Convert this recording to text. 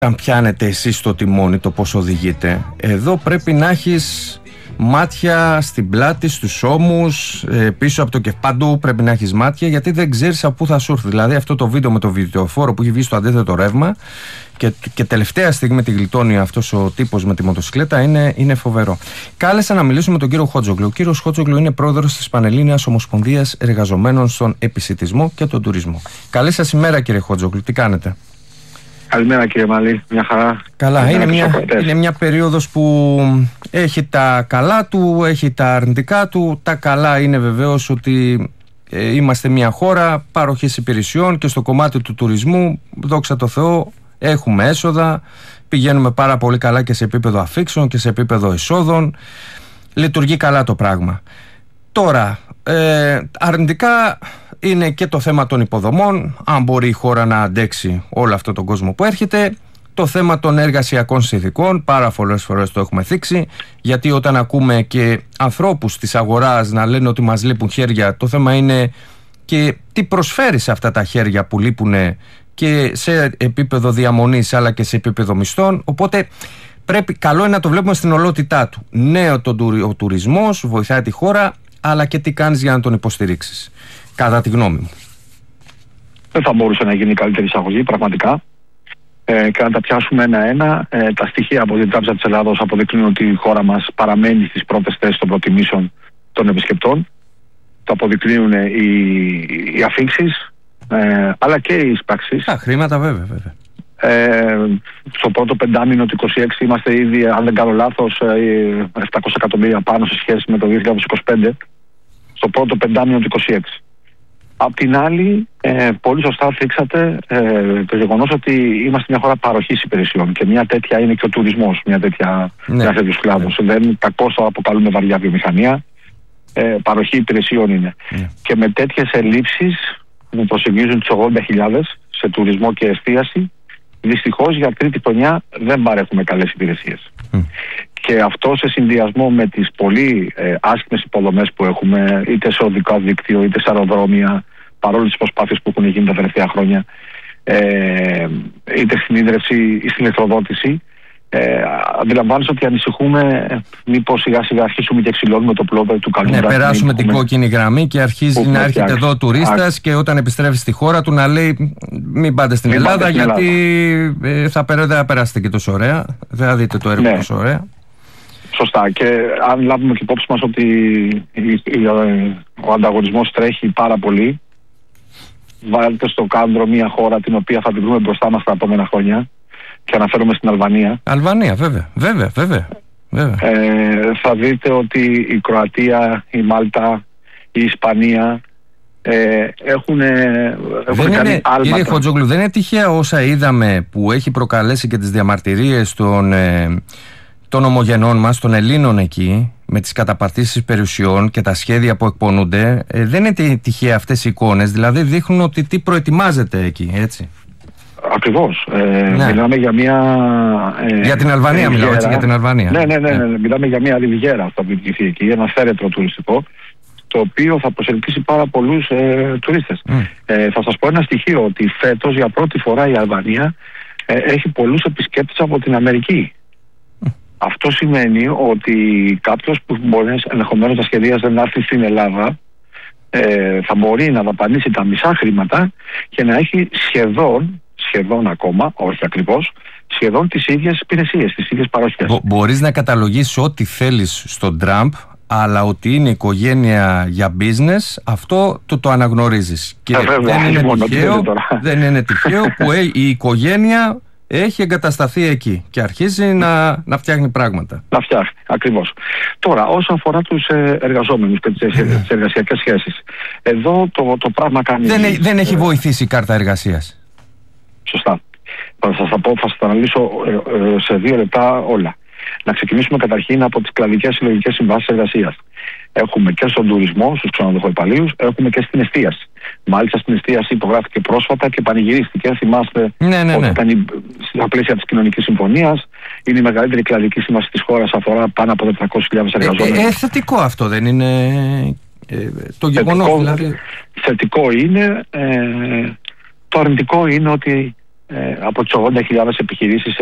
Αν πιάνετε εσείς το τιμόνι, το πώς οδηγείτε, εδώ πρέπει να έχεις μάτια στην πλάτη, στους ώμους, πίσω από το κεφάλι. Παντού πρέπει να έχεις μάτια, γιατί δεν ξέρεις από πού θα σου έρθει. Δηλαδή, αυτό το βίντεο με το βιντεοφόρο που έχει βγει στο αντίθετο ρεύμα και τελευταία στιγμή τη γλιτώνει αυτός ο τύπος με τη μοτοσυκλέτα, είναι φοβερό. Κάλεσα να μιλήσουμε με τον κύριο Χότζογλου. Ο κύριος Χότζογλου είναι πρόεδρος της Πανελλήνιας Ομοσπονδίας Εργαζομένων στον Επισιτισμό και τον Τουρισμό. Καλή σας ημέρα, κύριε Χότζογλου. Τι κάνετε? Καλημέρα, κύριε Μαλή, μια χαρά. Καλά, είναι μια περίοδος που έχει τα καλά του, έχει τα αρνητικά του. Τα καλά είναι βεβαίως ότι είμαστε μια χώρα παροχής υπηρεσιών και στο κομμάτι του τουρισμού, δόξα τω Θεώ, έχουμε έσοδα, πηγαίνουμε πάρα πολύ καλά και σε επίπεδο αφήξεων και σε επίπεδο εισόδων. Λειτουργεί καλά το πράγμα. Τώρα, αρνητικά είναι και το θέμα των υποδομών, αν μπορεί η χώρα να αντέξει όλο αυτό τον κόσμο που έρχεται. Το θέμα των εργασιακών συνθηκών, πάρα πολλές φορές το έχουμε θίξει, γιατί όταν ακούμε και ανθρώπους της αγοράς να λένε ότι μας λείπουν χέρια, το θέμα είναι και τι προσφέρει σε αυτά τα χέρια που λείπουν και σε επίπεδο διαμονής αλλά και σε επίπεδο μισθών. Οπότε καλό είναι να το βλέπουμε στην ολότητά του. Ναι, ο τουρισμός βοηθάει τη χώρα, αλλά και τι κάνεις για να τον υποστηρίξεις, κατά τη γνώμη μου. Δεν θα μπορούσε να γίνει καλύτερη εισαγωγή, πραγματικά. Και να τα πιάσουμε ένα-ένα. Τα στοιχεία από την Τράπεζα της Ελλάδος αποδεικνύουν ότι η χώρα μας παραμένει στις πρώτες θέσεις των προτιμήσεων των επισκεπτών. Το αποδεικνύουν οι αφήξεις, αλλά και οι εισπράξεις. Τα χρήματα, βέβαια. Στο πρώτο πεντάμινο του 2026 είμαστε ήδη, αν δεν κάνω λάθος, 700 εκατομμύρια πάνω σε σχέση με το 2025. Στο πρώτο πεντάμινο του 2026. Απ' την άλλη, πολύ σωστά θίξατε το γεγονός ότι είμαστε μια χώρα παροχής υπηρεσιών και μια τέτοια είναι και ο τουρισμός, μια τέτοιος κλάδος. Δεν κακώς το αποκαλούμε βαριά βιομηχανία, παροχή υπηρεσιών είναι. Και με τέτοιες ελλείψεις που προσεγγίζουν τις 80.000 σε τουρισμό και εστίαση, δυστυχώς για τρίτη χρονιά δεν παρέχουμε καλές υπηρεσίες. Και αυτό σε συνδυασμό με τις πολύ άσχημες υποδομές που έχουμε, είτε σε οδικό δίκτυο είτε σε αεροδρόμια, παρόλο τις προσπάθειες που έχουν γίνει τα τελευταία χρόνια, είτε στην ίδρυυση ή στην ηλεκτροδότηση, αντιλαμβάνεσαι ότι ανησυχούμε μήπως σιγά σιγά αρχίσουμε και ξυλώνουμε το πλώδο του καλού. Ναι, περάσουμε την κόκκινη γραμμή και αρχίζει να έρχεται εδώ ο τουρίστας και όταν επιστρέφει στη χώρα του να λέει μην πάτε στην Ελλάδα, γιατί θα περάσετε και τόσο ωραία, δεν θα δείτε το έργο τόσο ωραία. Σωστά. Και αν λάβουμε και υπόψη μας ότι ο ανταγωνισμός τρέχει πάρα πολύ, βάλτε στο κάδρο μια χώρα την οποία θα την βρούμε μπροστά μας τα επόμενα χρόνια, και αναφέρομαι στην Αλβανία. Αλβανία, βέβαια. Θα δείτε ότι η Κροατία, η Μάλτα, η Ισπανία έχουν κάνει άλματα. Κύριε Χότζογλου, δεν είναι τυχαία όσα είδαμε που έχει προκαλέσει και τις διαμαρτυρίες των ομογενών μας, των Ελλήνων εκεί, με τις καταπατήσεις περιουσιών και τα σχέδια που εκπονούνται? Δεν είναι τυχαία αυτές οι εικόνες, δηλαδή δείχνουν ότι τι προετοιμάζεται εκεί, έτσι? Ακριβώς. Μιλάμε για μια... για την Αλβανία μιλάω, έτσι, για την Αλβανία. Ναι. Μιλάμε για μια ριβιέρα που θα δημιουργηθεί εκεί, ένα θέρετρο τουριστικό, το οποίο θα προσελκύσει πάρα πολλούς τουρίστες. Θα σας πω ένα στοιχείο, ότι φέτος για πρώτη φορά η Αλβανία έχει πολλούς επισκέπτες από την Αμερική. Αυτό σημαίνει ότι κάποιος που μπορεί ενδεχομένως να σχεδίαζε να έρθει στην Ελλάδα θα μπορεί να δαπανίσει τα μισά χρήματα και να έχει σχεδόν ακόμα, όχι ακριβώς, σχεδόν τις ίδιες υπηρεσίες, τις ίδιες παροχές. Μπορείς να καταλογίσεις ό,τι θέλεις στον Τραμπ, αλλά ότι είναι οικογένεια για business, αυτό το αναγνωρίζεις. Και δεν είναι τυχαίο που η οικογένεια έχει εγκατασταθεί εκεί και αρχίζει να φτιάχνει πράγματα. Να φτιάχνει, ακριβώς. Τώρα, όσον αφορά τους εργαζόμενους και τις εργασιακές σχέσεις, εδώ το πράγμα κάνει... Δεν έχει βοηθήσει η κάρτα εργασίας. Σωστά. Θα σας τα αναλύσω σε 2 λεπτά όλα. Να ξεκινήσουμε καταρχήν από τις κλαδικές συλλογικές συμβάσεις εργασίας. Έχουμε και στον τουρισμό, στους ξενοδοχοϊπαλλήλους, έχουμε και στην εστίαση. Μάλιστα στην εστίαση υπογράφηκε πρόσφατα και πανηγυρίστηκε. Θυμάστε ότι ήταν στα πλαίσια της κοινωνικής συμφωνίας. Είναι η μεγαλύτερη κλαδική σύμβαση της χώρας, αφορά πάνω από 400.000 εργαζόμενους. Θετικό αυτό, δεν είναι το γεγονός? Θετικό είναι. Το αρνητικό είναι ότι από τις 80.000 επιχειρήσεις